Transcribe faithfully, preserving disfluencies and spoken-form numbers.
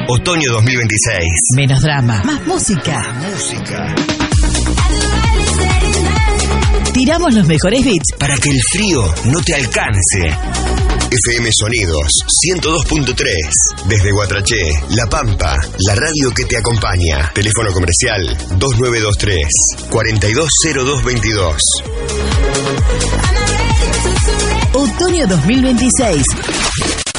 Otoño dos mil veintiséis. Menos drama, más música. Más música. Tiramos los mejores beats Para que el frío no te alcance. F M Sonidos ciento dos punto tres. Desde Guatraché, La Pampa, la radio que te acompaña. Teléfono comercial dos nueve dos tres, cuatro dos cero dos veintidós. Otoño dos mil veintiséis.